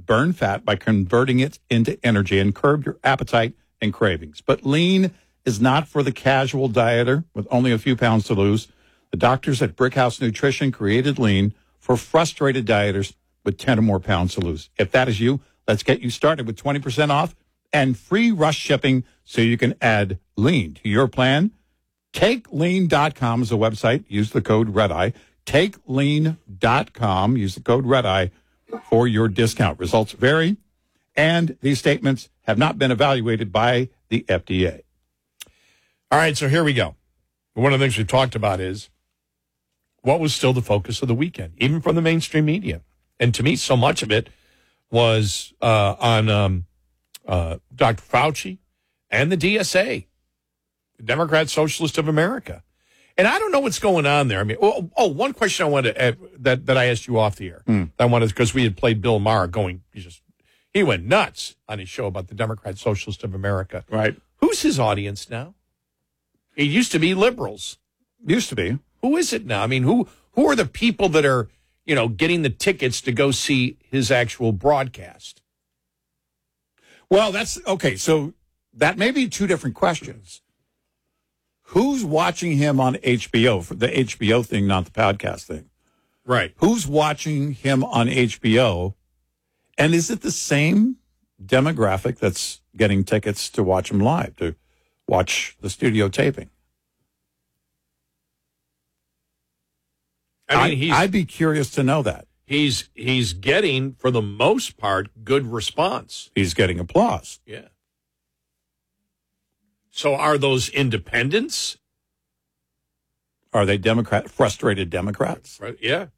burn fat by converting it into energy and curb your appetite and cravings. But lean is not for the casual dieter with only a few pounds to lose. The doctors at Brickhouse Nutrition created lean for frustrated dieters with 10 or more pounds to lose. If that is you, let's get you started with 20% off and free rush shipping so you can add lean to your plan. TakeLean.com is a website. Use the code REDEYE. TakeLean.com. Use the code REDEYE for your discount. Results vary, and these statements have not been evaluated by the FDA. All right, so here we go. One of the things we've talked about is what was still the focus of the weekend, even from the mainstream media. And to me, so much of it was on Dr. Fauci and the DSA, the Democrat Socialist of America. And I don't know what's going on there. I mean, one question I wanted to add, that I asked you off the air. I wanted, because we had played Bill Maher he went nuts on his show about the Democrat Socialist of America. Right. Who's his audience now? It used to be liberals. Used to be. Who is it now? I mean, who are the people that are, getting the tickets to go see his actual broadcast? Well, that's okay. So that may be two different questions. Who's watching him on HBO, for the HBO thing, not the podcast thing? Right. Who's watching him on HBO? And is it the same demographic that's getting tickets to watch him live, to watch the studio taping? I mean, I'd be curious to know that. He's getting, for the most part, good response. He's getting applause. Yeah. So are those independents? Are they frustrated Democrats? Right, yeah.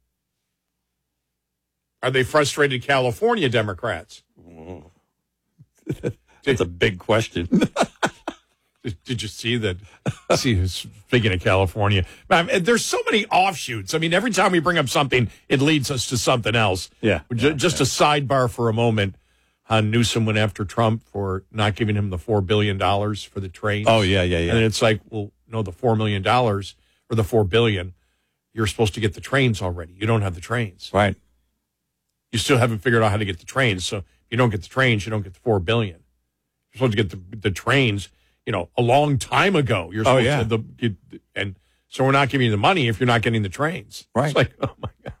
Are they frustrated California Democrats? That's a big question. Did you see that? Speaking of California, there's so many offshoots. I mean, every time we bring up something, it leads us to something else. Yeah. Just a sidebar for a moment. Newsom went after Trump for not giving him the $4 billion for the trains. Oh, yeah. And it's like, well, no, the $4 million or the $4 billion, you're supposed to get the trains already. You don't have the trains. Right. You still haven't figured out how to get the trains. So if you don't get the trains, you don't get the $4 billion. You're supposed to get the trains, a long time ago. You're supposed to, and so we're not giving you the money if you're not getting the trains. Right. It's like, oh my God.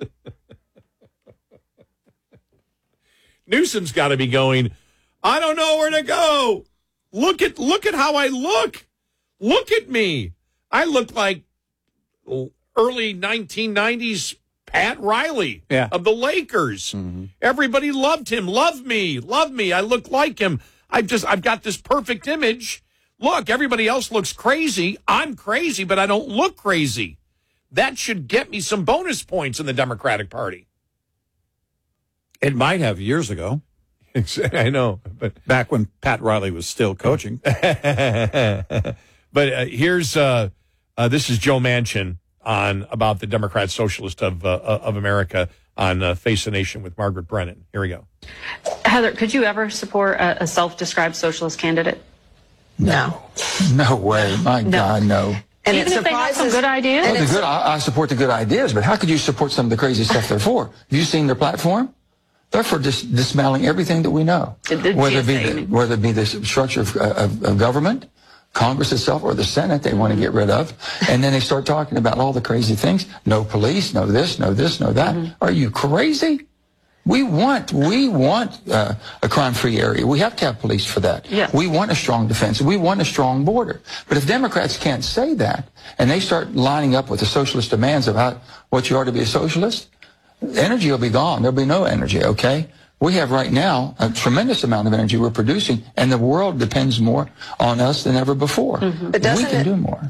Newsom's got to be going, I don't know where to go. Look at how I look. Look at me. I look like early 1990s Pat Riley of the Lakers. Mm-hmm. Everybody loved him. Love me. I look like him. I've got this perfect image. Look, everybody else looks crazy. I'm crazy, but I don't look crazy. That should get me some bonus points in the Democratic Party. It might have years ago. I know. But back when Pat Riley was still coaching. But here's this is Joe Manchin about the Democrat Socialist of America on Face the Nation with Margaret Brennan. Here we go. Heather, could you ever support a self-described socialist candidate? No. No way. My God, no. And even if they have some good ideas? I support the good ideas, but how could you support some of the crazy stuff they're for? Have you seen their platform? They're for dismantling everything that we know, whether it be the structure of government, Congress itself, or the Senate they want to get rid of. And then they start talking about all the crazy things. No police, no this, no that. Mm-hmm. Are you crazy? We want a crime-free area. We have to have police for that. Yes. We want a strong defense. We want a strong border. But if Democrats can't say that, and they start lining up with the socialist demands about what you are to be a socialist, energy will be gone. There'll be no energy, okay? We have right now a tremendous amount of energy we're producing, and the world depends more on us than ever before. Mm-hmm. But we can do more.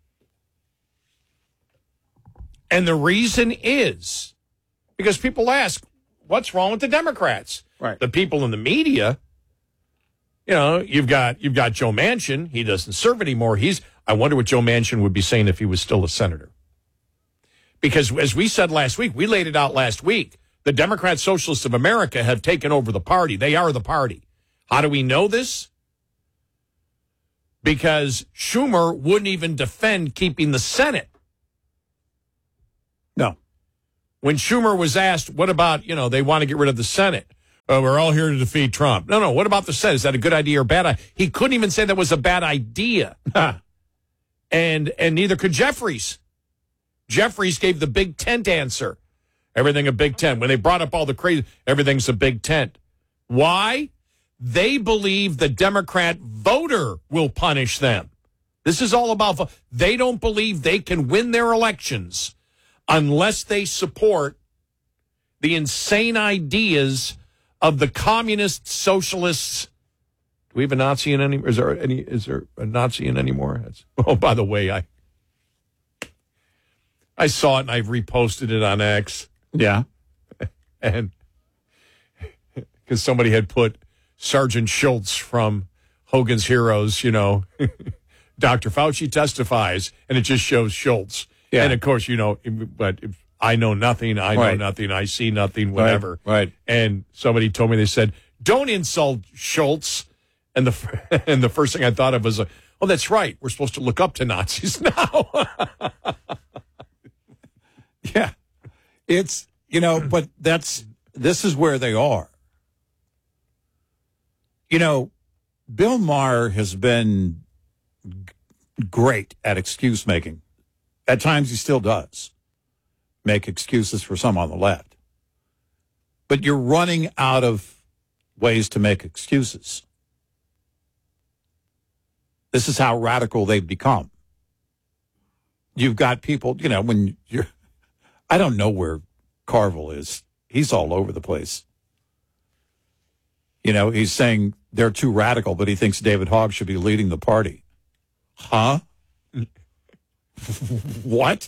And the reason is because people ask, what's wrong with the Democrats? Right. The people in the media, you've got Joe Manchin. He doesn't serve anymore. I wonder what Joe Manchin would be saying if he was still a senator. Because as we said last week, we laid it out last week, the Democrat Socialists of America have taken over the party. They are the party. How do we know this? Because Schumer wouldn't even defend keeping the Senate. No. When Schumer was asked, what about, they want to get rid of the Senate. we're all here to defeat Trump. No. What about the Senate? Is that a good idea or bad idea? He couldn't even say that was a bad idea. And neither could Jeffries. Jeffries gave the big tent answer. Everything a big tent. When they brought up all the crazy, everything's a big tent. Why? They believe the Democrat voter will punish them. This is all about, they don't believe they can win their elections unless they support the insane ideas of the communist socialists. Do we have a Nazi in any? Is there a Nazi in anymore? Oh, by the way, I saw it and I reposted it on X. Yeah, and because somebody had put Sergeant Schultz from Hogan's Heroes, Dr. Fauci testifies, and it just shows Schultz. Yeah. And of course, but if I know nothing, nothing, I see nothing, whatever. Right. And somebody told me, they said, don't insult Schultz. And the first thing I thought of was, oh, that's right. We're supposed to look up to Nazis now. Yeah. It's, but this is where they are. Bill Maher has been great at excuse making. At times he still does make excuses for some on the left. But you're running out of ways to make excuses. This is how radical they've become. You've got people, when you're, I don't know where Carville is. He's all over the place. He's saying they're too radical, but he thinks David Hogg should be leading the party. Huh? What?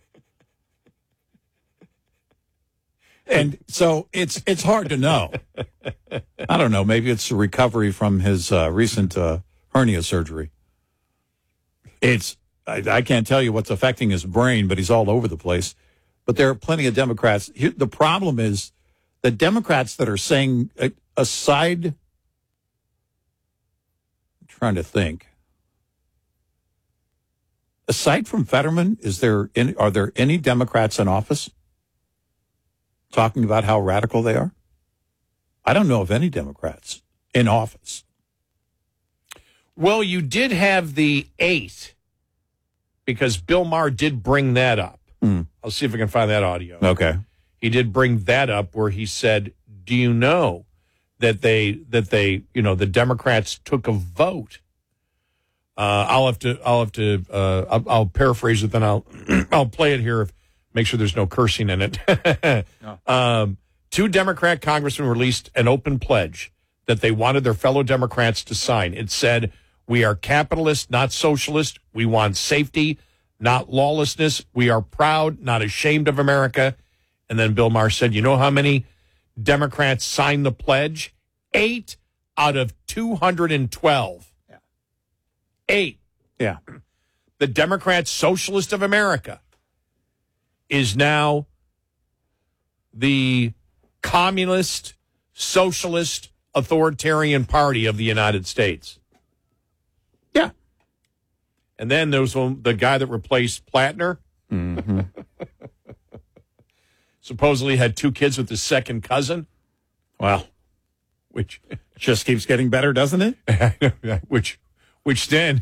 And so it's hard to know. I don't know. Maybe it's a recovery from his recent hernia surgery. I can't tell you what's affecting his brain, but he's all over the place. But there are plenty of Democrats. The problem is the Democrats that are saying, aside, I'm trying to think. Aside from Fetterman, are there any Democrats in office talking about how radical they are? I don't know of any Democrats in office. Well, you did have the 8, because Bill Maher did bring that up. I'll see if I can find that audio. Okay. He did bring that up where he said, do you know that the Democrats took a vote? I'll paraphrase it, then I'll play it here. Make sure there's no cursing in it. No. 2 Democrat congressmen released an open pledge that they wanted their fellow Democrats to sign. It said, we are capitalist, not socialist. We want safety, not lawlessness. We are proud, not ashamed of America. And then Bill Maher said, you know how many Democrats signed the pledge? 8 out of 212. Yeah. 8. Yeah. The Democrat Socialist of America is now the communist, socialist, authoritarian party of the United States. Yeah. And then there was the guy that replaced Plattner. Mm-hmm. Supposedly had 2 kids with his second cousin. Well, which just keeps getting better, doesn't it? which then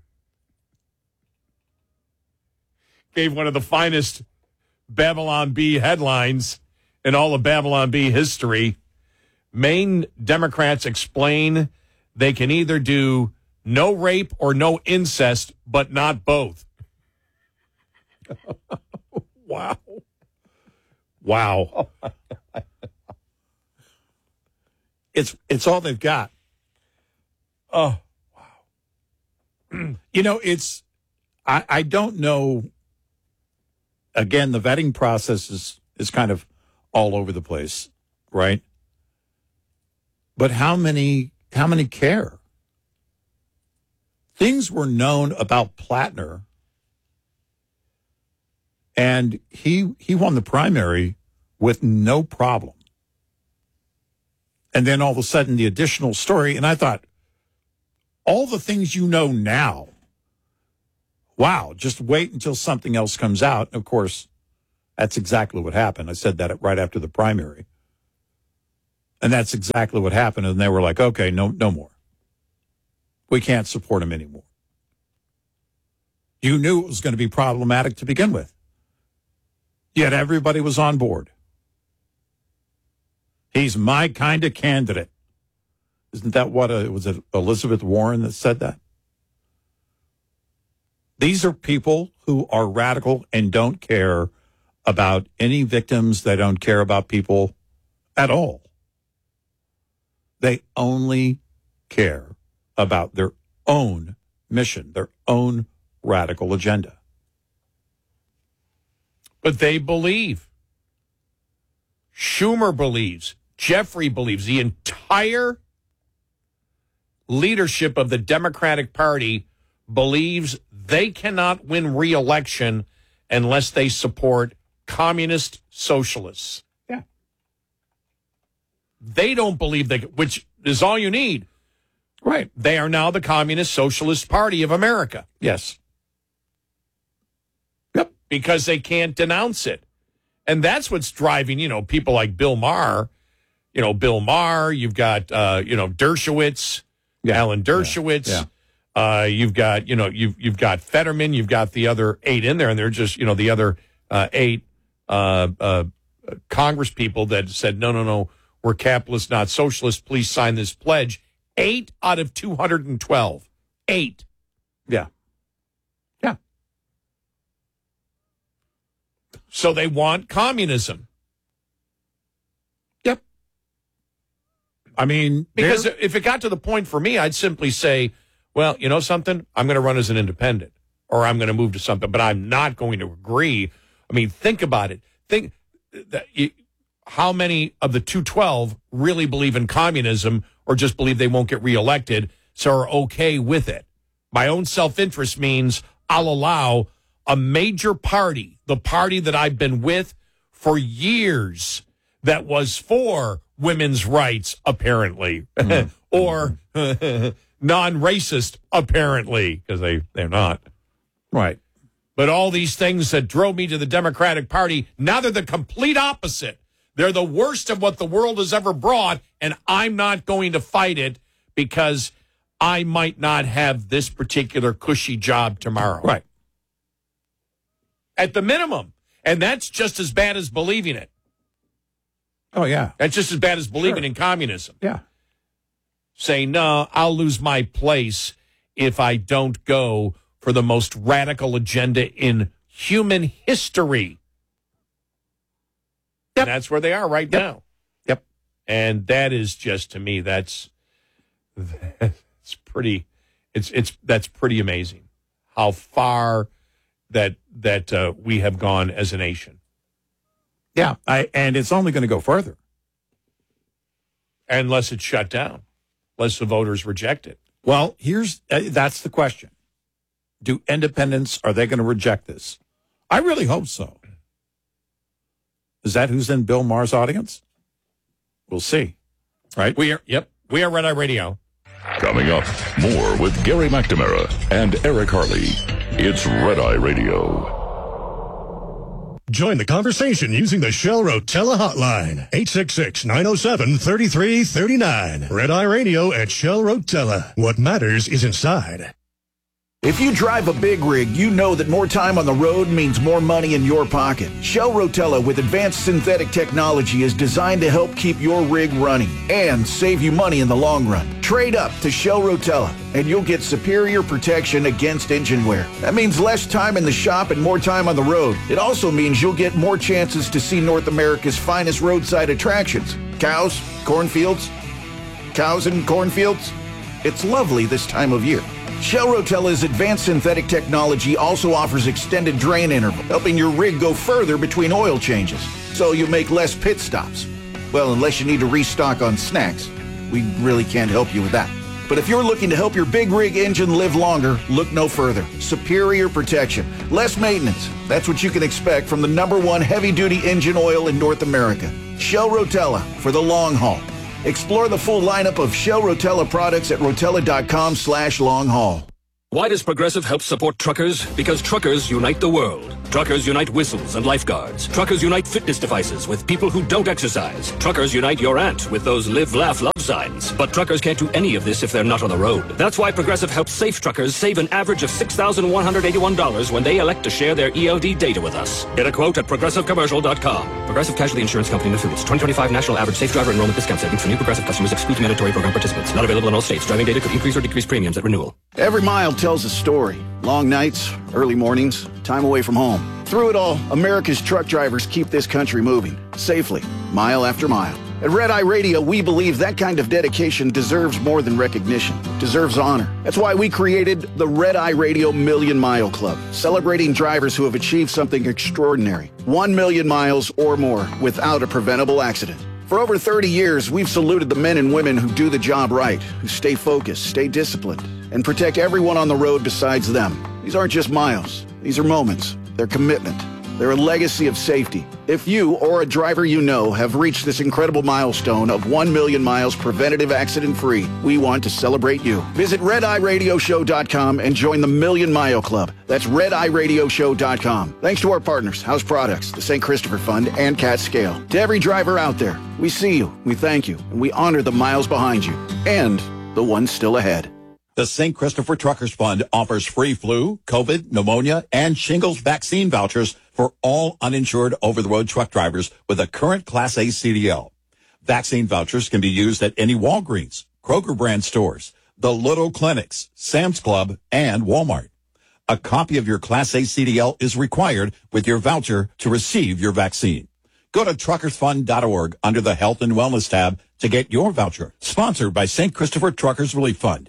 gave one of the finest Babylon Bee headlines in all of Babylon Bee history. Maine Democrats explain they can either do no rape or no incest, but not both. Wow. Wow. It's all they've got. Oh, wow. I don't know. Again, the vetting process is kind of all over the place, right? But how many care? Things were known about Plattner, and he won the primary with no problem. And then all of a sudden, the additional story, and I thought, all the things you know now, wow, just wait until something else comes out. Of course, that's exactly what happened. I said that right after the primary. And that's exactly what happened. And they were like, okay, no more. We can't support him anymore. You knew it was going to be problematic to begin with. Yet everybody was on board. He's my kind of candidate. Isn't that what, was it Elizabeth Warren that said that? These are people who are radical and don't care about any victims. They don't care about people at all. They only care about their own mission, their own radical agenda. But they believe. Schumer believes. Jeffrey believes. The entire leadership of the Democratic Party believes they cannot win re-election unless they support communist socialists. Yeah. They don't believe they, which is all you need. Right. They are now the Communist Socialist Party of America. Yes. Yep. Because they can't denounce it. And that's what's driving, people like Bill Maher. Bill Maher, you've got, Dershowitz, Alan Dershowitz. Yeah. You've got, you've got Fetterman, you've got the other 8 in there, and they're just, the other 8 Congress people that said, no, we're capitalists, not socialists. Please sign this pledge. 8 out of 212. 8. Yeah. Yeah. So they want communism. Yep. I mean, because if it got to the point for me, I'd simply say, well, you know something? I'm going to run as an independent, or I'm going to move to something, but I'm not going to agree. I mean, think about it. Think that how many of the 212 really believe in communism or just believe they won't get reelected, so are okay with it. My own self-interest means I'll allow a major party, the party that I've been with for years, that was for women's rights, apparently, or non-racist, apparently, because they're not. Right. But all these things that drove me to the Democratic Party, now they're the complete opposite. They're the worst of what the world has ever brought, and I'm not going to fight it because I might not have this particular cushy job tomorrow. Right. At the minimum. And that's just as bad as believing it. Oh, yeah. That's just as bad as believing in communism. Yeah. Say, no, I'll lose my place if I don't go for the most radical agenda in human history. Yep. And that's where they are right now. Yep. And that is just, to me, that's pretty amazing how far that we have gone as a nation. Yeah, and it's only going to go further. Unless it's shut down, unless the voters reject it. Well, that's the question. Do independents, are they going to reject this? I really hope so. Is that who's in Bill Maher's audience? We'll see. Right? We are Red Eye Radio. Coming up, more with Gary McNamara and Eric Harley. It's Red Eye Radio. Join the conversation using the Shell Rotella hotline, 866-907-3339. Red Eye Radio at Shell Rotella. What matters is inside. If you drive a big rig, you know that more time on the road means more money in your pocket. Shell Rotella with advanced synthetic technology is designed to help keep your rig running and save you money in the long run. Trade up to Shell Rotella and you'll get superior protection against engine wear. That means less time in the shop and more time on the road. It also means you'll get more chances to see North America's finest roadside attractions. Cows, cornfields, cows and cornfields. It's lovely this time of year. Shell Rotella's advanced synthetic technology also offers extended drain interval, helping your rig go further between oil changes, so you make less pit stops. Well, unless you need to restock on snacks. We really can't help you with that. But if you're looking to help your big rig engine live longer, look no further. Superior protection, less maintenance. That's what you can expect from the #1 heavy-duty engine oil in North America. Shell Rotella for the long haul. Explore the full lineup of Shell Rotella products at rotella.com/long haul. Why does Progressive help support truckers? Because truckers unite the world. Truckers unite whistles and lifeguards. Truckers unite fitness devices with people who don't exercise. Truckers unite your aunt with those live, laugh, love signs. But truckers can't do any of this if they're not on the road. That's why Progressive helps safe truckers save an average of $6,181 when they elect to share their ELD data with us. Get a quote at ProgressiveCommercial.com. Progressive Casualty Insurance Company and Affiliates. 2025 National Average Safe Driver Enrollment Discount Savings for new Progressive customers excludes mandatory program participants. Not available in all states. Driving data could increase or decrease premiums at renewal. Every mile tells a story. Long nights, early mornings, time away from home. Through it all, America's truck drivers keep this country moving, safely, mile after mile. At Red Eye Radio, we believe that kind of dedication deserves more than recognition, deserves honor. That's why we created the Red Eye Radio Million Mile Club, celebrating drivers who have achieved something extraordinary. 1 million miles or more without a preventable accident. For over 30 years, we've saluted the men and women who do the job right, who stay focused, stay disciplined, and protect everyone on the road besides them. These aren't just miles. These are moments. They're commitment. They're a legacy of safety. If you or a driver you know have reached this incredible milestone of 1 million miles preventative accident-free, we want to celebrate you. Visit RedEyeRadioShow.com and join the Million Mile Club. That's RedEyeRadioShow.com. Thanks to our partners, House Products, the St. Christopher Fund, and Cat Scale. To every driver out there, we see you, we thank you, and we honor the miles behind you and the ones still ahead. The St. Christopher Truckers Fund offers free flu, COVID, pneumonia, and shingles vaccine vouchers for all uninsured over-the-road truck drivers with a current Class A CDL. Vaccine vouchers can be used at any Walgreens, Kroger brand stores, the Little Clinics, Sam's Club, and Walmart. A copy of your Class A CDL is required with your voucher to receive your vaccine. Go to truckersfund.org under the Health and Wellness tab to get your voucher. Sponsored by St. Christopher Truckers Relief Fund.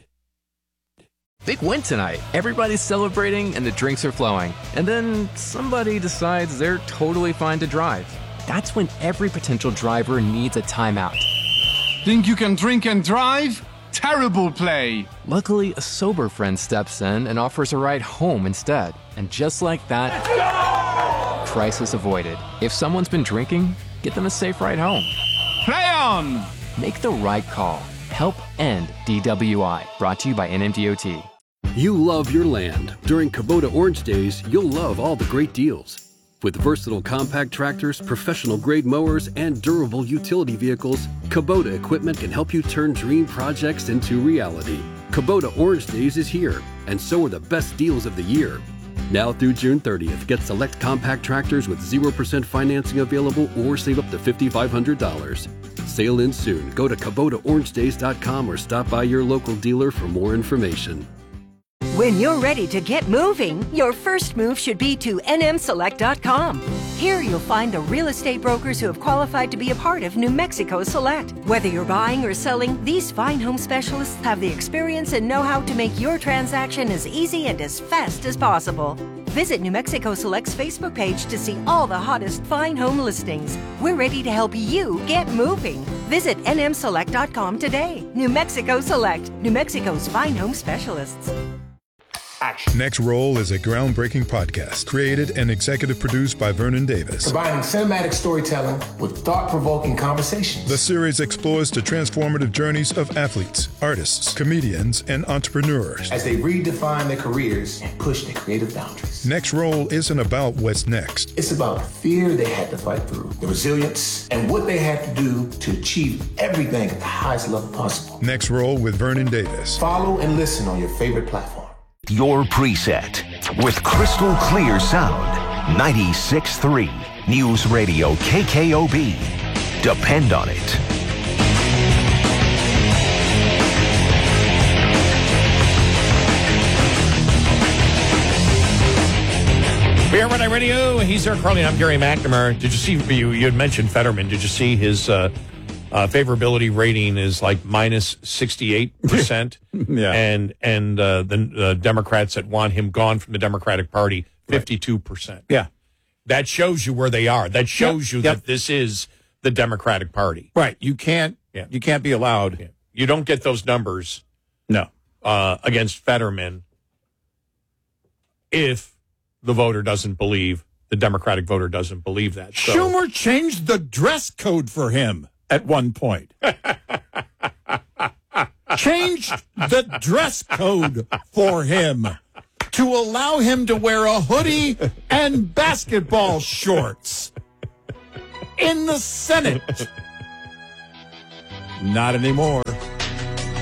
Big win tonight. Everybody's celebrating and the drinks are flowing. And then somebody decides they're totally fine to drive. That's when every potential driver needs a timeout. Think you can drink and drive? Terrible play. Luckily, a sober friend steps in and offers a ride home instead. And just like that, crisis avoided. If someone's been drinking, get them a safe ride home. Play on! Make the right call. Help end DWI. Brought to you by NMDOT. You love your land. During Kubota Orange Days, you'll love all the great deals. With versatile compact tractors, professional-grade mowers, and durable utility vehicles, Kubota equipment can help you turn dream projects into reality. Kubota Orange Days is here, and so are the best deals of the year. Now through June 30th, get select compact tractors with 0% financing available or save up to $5,500. Sale ends soon. Go to KubotaOrangeDays.com or stop by your local dealer for more information. When you're ready to get moving, your first move should be to NMSelect.com. Here you'll find the real estate brokers who have qualified to be a part of New Mexico Select. Whether you're buying or selling, these fine home specialists have the experience and know-how to make your transaction as easy and as fast as possible. Visit New Mexico Select's Facebook page to see all the hottest fine home listings. We're ready to help you get moving. Visit NMSelect.com today. New Mexico Select, New Mexico's fine home specialists. Next Roll is a groundbreaking podcast created and executive produced by Vernon Davis. Combining cinematic storytelling with thought-provoking conversations. The series explores the transformative journeys of athletes, artists, comedians, and entrepreneurs as they redefine their careers and push their creative boundaries. Next Roll isn't about what's next. It's about the fear they had to fight through, the resilience, and what they had to do to achieve everything at the highest level possible. Next Roll with Vernon Davis. Follow and listen on your favorite platform. Your preset with crystal clear sound. 96.3 News Radio KKOB. Depend on it. We're Red Eye Radio. He's Eric Carly. I'm Gary McNamara. Did you see, you had mentioned Fetterman. Did you see his favorability rating is like minus 68%? Yeah. And the Democrats that want him gone from the Democratic Party, 52%. Yeah. That shows you where they are. That shows you that this is the Democratic Party. Right. You can't be allowed. Yeah. You don't get those numbers. No. Against Fetterman if the voter doesn't believe, the Democratic voter doesn't believe that. So, Schumer changed the dress code for him at one point. Changed the dress code for him. to allow him to wear a hoodie and basketball shorts in the Senate. Not anymore.